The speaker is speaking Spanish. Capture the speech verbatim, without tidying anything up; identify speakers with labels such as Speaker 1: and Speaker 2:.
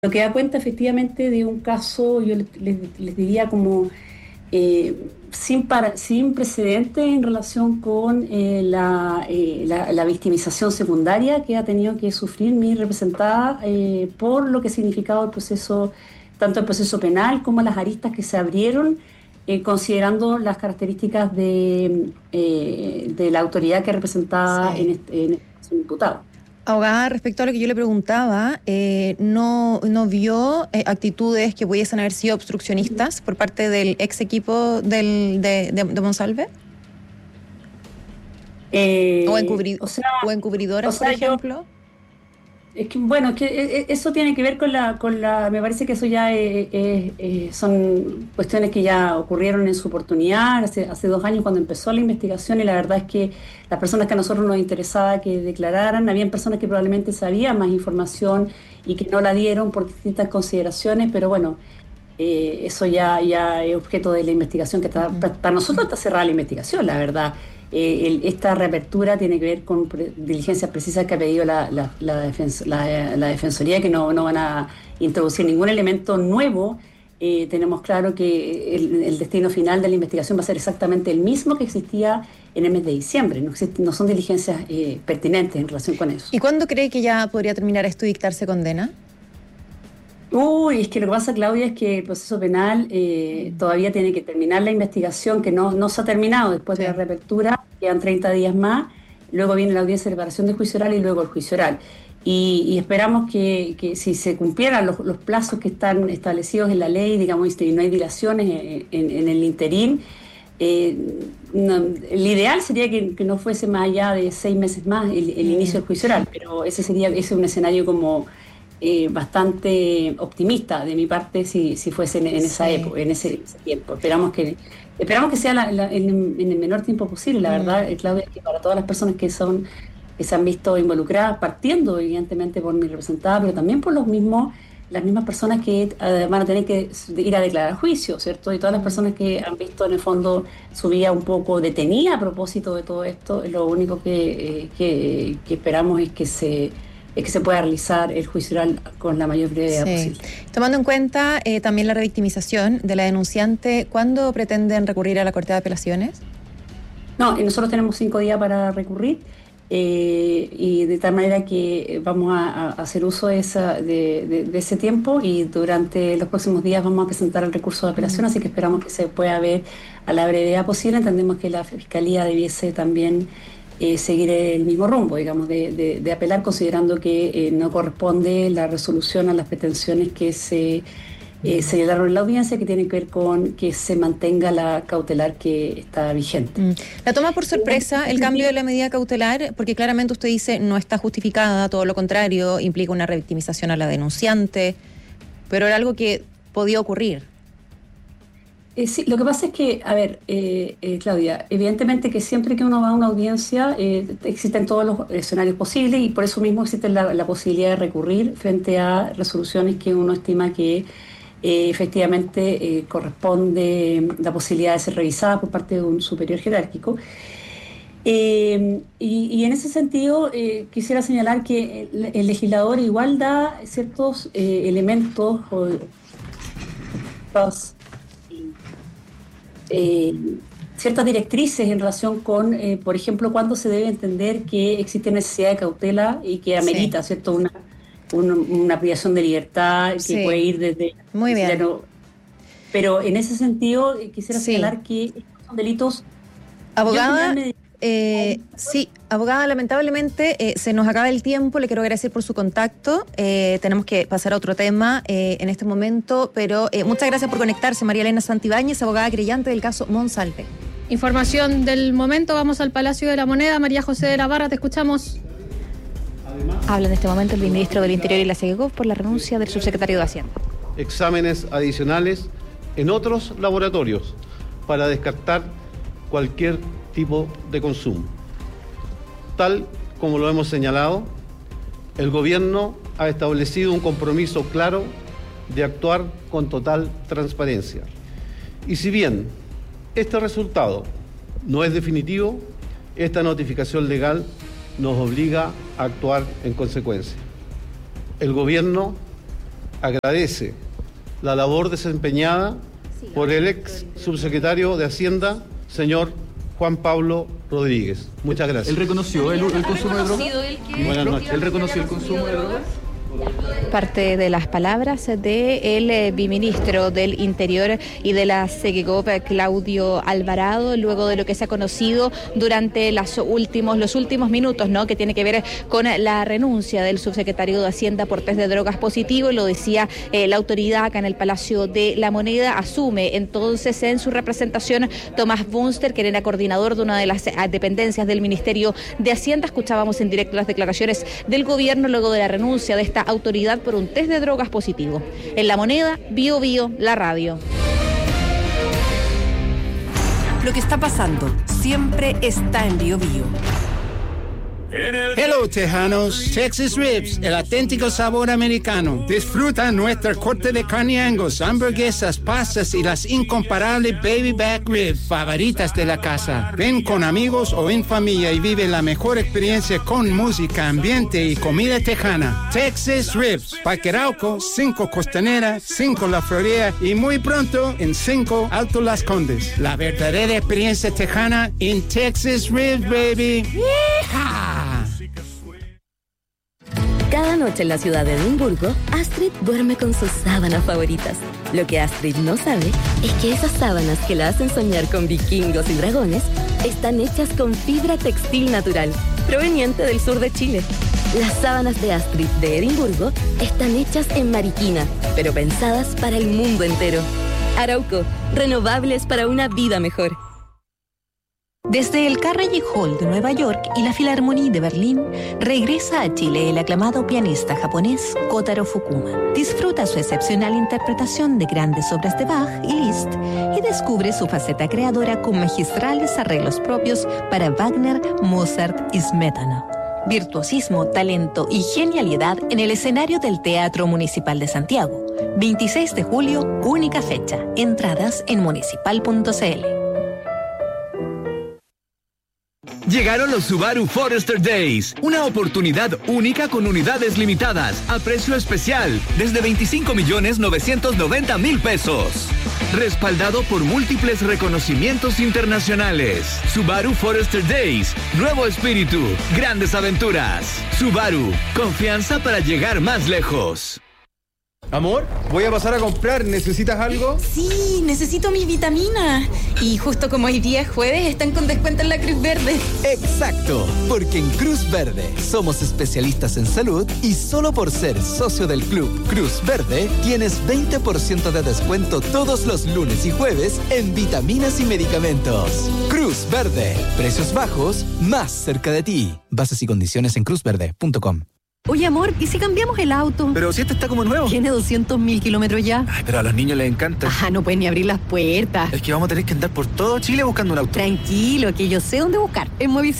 Speaker 1: Lo que da cuenta efectivamente de un caso, yo les, les- les diría como eh, sin, para- sin precedentes en relación con eh, la, eh, la- la victimización secundaria que ha tenido que sufrir mi representada eh, por lo que ha significado el proceso, tanto el proceso penal como las aristas que se abrieron, eh, considerando las características de, eh, de la autoridad que representaba en
Speaker 2: Sí.
Speaker 1: este, en este caso imputado.
Speaker 2: Abogada, respecto a lo que yo le preguntaba, eh, ¿no, no vio eh, actitudes que pudiesen haber sido obstruccionistas por parte del ex equipo del, de, de, de Monsalve? ¿O,
Speaker 1: Eh,
Speaker 2: encubri-
Speaker 1: o sea,
Speaker 2: o
Speaker 1: o
Speaker 2: encubridoras, por
Speaker 1: sea, yo
Speaker 2: ejemplo?
Speaker 1: Es que, bueno, es que eh, eh, eso tiene que ver con la, con la, me parece que eso ya eh, eh, eh, son cuestiones que ya ocurrieron en su oportunidad, hace, hace dos años cuando empezó la investigación y la verdad es que las personas que a nosotros nos interesaba que declararan, habían personas que probablemente sabían más información y que no la dieron por distintas consideraciones, pero bueno, eh, eso ya, ya es objeto de la investigación que está,
Speaker 2: Ujú.
Speaker 1: pa- para nosotros está cerrada la investigación, la verdad. Eh, el- esta reapertura tiene que ver con pre- diligencias precisas que ha pedido la, la, la, defens- la- la Defensoría, que no, no van a introducir ningún elemento nuevo. Eh, tenemos claro que el, el destino final de la investigación va a ser exactamente el mismo que existía en el mes de diciembre. No, existe- no son diligencias eh, pertinentes en relación con eso.
Speaker 2: ¿Y cuándo cree que ya podría terminar esto y dictarse condena?
Speaker 1: Uy, es que lo que pasa, Claudia, es que el proceso penal eh,
Speaker 2: Mm.
Speaker 1: todavía tiene que terminar la investigación, que no, no se ha terminado después de la
Speaker 2: Sí.
Speaker 1: reapertura, quedan treinta días más, luego viene la audiencia de reparación de juicio oral y luego el juicio oral. Y, y esperamos que, que si se cumplieran los, los plazos que están establecidos en la ley, digamos, y no hay dilaciones en, en- en el interín, eh, no- el ideal sería que, que no fuese más allá de seis meses más el, el inicio
Speaker 2: Mm.
Speaker 1: del juicio oral, pero ese sería ese es un escenario como eh, bastante optimista de mi parte si, si fuese en, en esa
Speaker 2: Sí.
Speaker 1: época, en ese, ese tiempo. Esperamos que, esperamos que sea la- la- en, en el menor tiempo posible. La
Speaker 2: Mm.
Speaker 1: verdad, eh, Claudia, es que para todas las personas que son, que se han visto involucradas, partiendo evidentemente por mi representada, pero también por los mismos, las mismas personas que eh, van a tener que ir a declarar juicio, ¿cierto? Y todas las
Speaker 2: Mm.
Speaker 1: personas que han visto en el fondo su vida un poco detenida a propósito de todo esto, lo único que, eh, que, que esperamos es que se es que se pueda realizar el juicio oral con la mayor brevedad
Speaker 2: Sí.
Speaker 1: posible.
Speaker 2: Tomando en cuenta eh, también la revictimización de la denunciante, ¿cuándo pretenden recurrir a la Corte de Apelaciones?
Speaker 1: No, y nosotros tenemos cinco días para recurrir eh, y de tal manera que vamos a, a hacer uso de, esa, de, de- de ese tiempo y durante los próximos días vamos a presentar el recurso de apelación,
Speaker 2: Mm.
Speaker 1: así que esperamos que se pueda ver a la brevedad posible. Entendemos que la Fiscalía debiese también eh, seguir el mismo rumbo, digamos, de, de- de apelar considerando que eh, no corresponde la resolución a las pretensiones que se eh, señalaron en la audiencia, que tienen que ver con que se mantenga la cautelar que está vigente.
Speaker 2: Mm. ¿La toma por
Speaker 1: En
Speaker 2: sorpresa
Speaker 1: ese
Speaker 2: el cambio de
Speaker 1: sentido,
Speaker 2: la medida cautelar? Porque claramente usted dice no está justificada, todo lo contrario, implica una revictimización a la denunciante, pero era algo que podía ocurrir.
Speaker 1: eh, sí, lo que pasa es que, a ver, eh, eh, Claudia, evidentemente que siempre que uno va a una audiencia eh, existen todos los escenarios posibles y por eso mismo existe la, la posibilidad de recurrir frente a resoluciones que uno estima que eh, efectivamente eh, corresponde la posibilidad de ser revisada por parte de un superior jerárquico. Eh, y, y en ese sentido, eh, quisiera señalar que el, el legislador igual da ciertos eh, elementos o eh, ciertas directrices en relación con, eh, por ejemplo, cuándo se debe entender que existe necesidad de cautela y que
Speaker 2: Sí,
Speaker 1: amerita, ¿cierto?, una, una, una privación de libertad que puede
Speaker 2: sí,
Speaker 1: ir desde
Speaker 2: muy bien.
Speaker 1: domiciliario. Pero en ese sentido, eh, quisiera
Speaker 2: Sí.
Speaker 1: señalar que estos son delitos, yo en general
Speaker 2: Abogada,
Speaker 1: me...
Speaker 2: eh, sí, abogada, lamentablemente eh, se nos acaba el tiempo, le quiero agradecer por su contacto, eh, tenemos que pasar a otro tema eh, en este momento, pero eh, muchas gracias por conectarse, María Elena Santibáñez, abogada creyente del caso Monsalve.
Speaker 3: Información del momento, vamos al Palacio de la Moneda. María José de la Barra, te escuchamos.
Speaker 4: Habla en este momento el ministro del Interior y la SEGECOF por la renuncia del subsecretario de Hacienda.
Speaker 5: Exámenes adicionales en otros laboratorios para descartar cualquier tipo de consumo. Tal como lo hemos señalado, el gobierno ha establecido un compromiso claro de actuar con total transparencia. Y si bien este resultado no es definitivo, esta notificación legal nos obliga a actuar en consecuencia. El gobierno agradece la labor desempeñada por el ex subsecretario de Hacienda, señor Juan Pablo Rodríguez. Muchas gracias.
Speaker 6: ¿Él reconoció el, el consumo de drogas?
Speaker 5: Buenas noches.
Speaker 6: ¿Él reconoció el consumo de drogas?
Speaker 4: Parte de las palabras del eh, viceministro del Interior y de la SEGECOP, Claudio Alvarado, luego de lo que se ha conocido durante las últimos, los últimos minutos, ¿no? Que tiene que ver con la renuncia del subsecretario de Hacienda por test de drogas positivo, y lo decía eh, la autoridad acá en el Palacio de la Moneda. Asume entonces en su representación Tomás Bunster, que era coordinador de una de las dependencias del Ministerio de Hacienda. Escuchábamos en directo las declaraciones del gobierno luego de la renuncia de esta autoridad por un test de drogas positivo. En La Moneda, Bio Bio, la radio.
Speaker 7: Lo que está pasando siempre está en Bio Bio.
Speaker 8: Hello, tejanos. Texas Ribs, el auténtico sabor americano. Disfruta nuestra corte de carne Angus, hamburguesas, pastas y las incomparables baby back ribs favoritas de la casa. Ven con amigos o en familia y vive la mejor experiencia con música, ambiente y comida tejana. Texas Ribs, Parque Arauco, cinco Costanera, cinco La Florida y muy pronto en cinco Alto Las Condes. La verdadera experiencia tejana en Texas Ribs, baby. ¡Yeehaw!
Speaker 9: Cada noche en la ciudad de Edimburgo, Astrid duerme con sus sábanas favoritas. Lo que Astrid no sabe es que esas sábanas que la hacen soñar con vikingos y dragones están hechas con fibra textil natural, proveniente del sur de Chile. Las sábanas de Astrid de Edimburgo están hechas en Mariquina, pero pensadas para el mundo entero. Arauco, renovables para una vida mejor.
Speaker 10: Desde el Carnegie Hall de Nueva York y la Philharmonie de Berlín, regresa a Chile el aclamado pianista japonés Kotaro Fukuma. Disfruta su excepcional interpretación de grandes obras de Bach y Liszt y descubre su faceta creadora con magistrales arreglos propios para Wagner, Mozart y Smetana. Virtuosismo, talento y genialidad en el escenario del Teatro Municipal de Santiago. veintiséis de julio, única fecha. Entradas en municipal punto c l.
Speaker 11: Llegaron los Subaru Forester Days, una oportunidad única con unidades limitadas, a precio especial, desde veinticinco millones novecientos noventa mil pesos. Respaldado por múltiples reconocimientos internacionales. Subaru Forester Days, nuevo espíritu, grandes aventuras. Subaru, confianza para llegar más lejos.
Speaker 6: Amor, voy a pasar a comprar. ¿Necesitas algo?
Speaker 12: Sí, necesito mis vitaminas. Y justo como hoy día es jueves, están con descuento en la Cruz Verde.
Speaker 13: Exacto, porque en Cruz Verde somos especialistas en salud y solo por ser socio del club Cruz Verde tienes veinte por ciento de descuento todos los lunes y jueves en vitaminas y medicamentos. Cruz Verde, precios bajos, más cerca de ti. Bases y condiciones en cruz verde punto com.
Speaker 12: Oye, amor, ¿y si cambiamos el auto?
Speaker 6: Pero si este está como nuevo.
Speaker 12: Tiene doscientos mil kilómetros ya.
Speaker 6: Ay, pero a los niños les encanta.
Speaker 12: Ajá, no pueden ni abrir las puertas.
Speaker 6: Es que vamos a tener que andar por todo Chile buscando un auto.
Speaker 12: Tranquilo, que yo sé dónde buscar. En Movicel